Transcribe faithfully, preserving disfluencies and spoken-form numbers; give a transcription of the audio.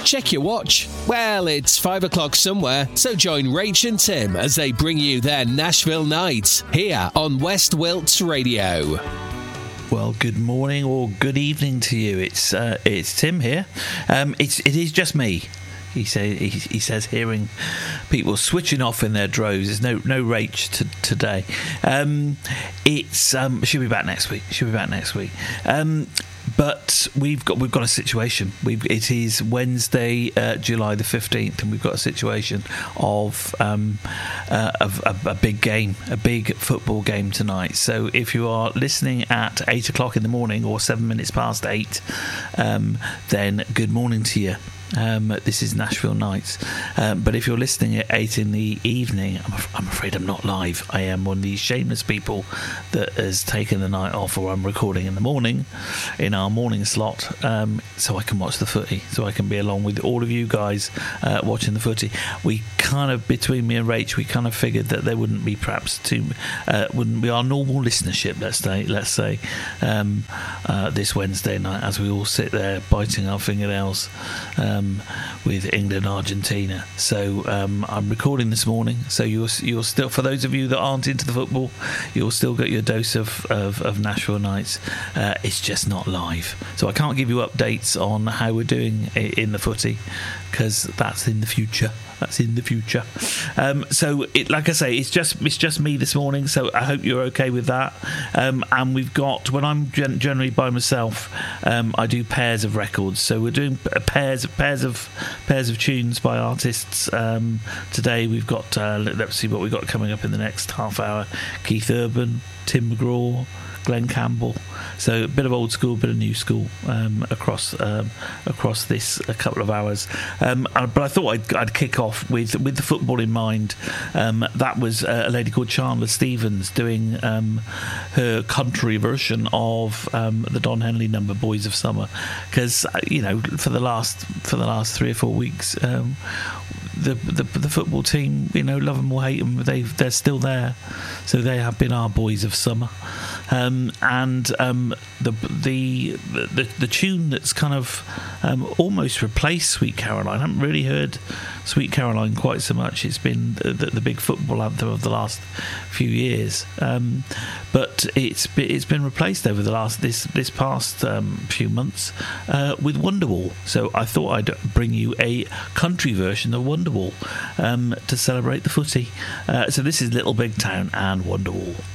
Check your watch. Well, it's five o'clock somewhere, so join Rach and Tim as they bring you their Nashville Nights here on West Wilts Radio. Well, good morning or good evening to you. It's uh, it's Tim here. Um, it's it is just me. He say he, he says hearing people switching off in their droves. There's no no Rach to, today. Um, it's um, she'll be back next week. She'll be back next week. Um, But we've got we've got a situation. We've, it is Wednesday, uh, July the fifteenth, and we've got a situation of um, uh, of a, a big game, a big football game tonight. So if you are listening at eight o'clock in the morning or seven minutes past eight, um, then good morning to you. Um, this is Nashville Nights. Um, but if you're listening at eight in the evening, I'm, af- I'm afraid I'm not live. I am one of these shameless people that has taken the night off, or I'm recording in the morning, in our morning slot, um, so I can watch the footy, so I can be along with all of you guys uh, watching the footy. We kind of, between me and Rach, we kind of figured that there wouldn't be perhaps too, uh, wouldn't be our normal listenership, let's say, let's say um, uh, this Wednesday night, as we all sit there biting our fingernails. Um, with England Argentina. So um, I'm recording this morning, so you're you're still, for those of you that aren't into the football, you'll still get your dose of, of, of Nashville Nights. Uh, it's just not live, so I can't give you updates on how we're doing in the footy, because that's in the future. That's in the future. Um, so, it, like I say, it's just it's just me this morning. So I hope you're okay with that. Um, and we've got, when I'm gen- generally by myself, um, I do pairs of records. So we're doing pairs pairs of pairs of tunes by artists. Um, today we've got uh, let's see what we've got coming up in the next half hour. Keith Urban, Tim McGraw, Glenn Campbell. So a bit of old school, a bit of new school um, across um, across this a couple of hours. Um, but I thought I'd, I'd kick off with with the football in mind. Um, that was uh, a lady called Chandler Stevens doing um, her country version of um, the Don Henley number "Boys of Summer," because you know for the last for the last three or four weeks. Um, The, the the football team, you know, love them or hate them, they they're still there, so they have been our boys of summer. Um, and um, the, the the the tune that's kind of um, almost replaced Sweet Caroline. I haven't really heard Sweet Caroline quite so much. It's been the, the, the big football anthem of the last few years, um, but it's it's been replaced over the last this this past um, few months uh, with Wonderwall. So I thought I'd bring you a country version of Wonderwall um, to celebrate the footy. Uh, so this is Little Big Town and Wonderwall.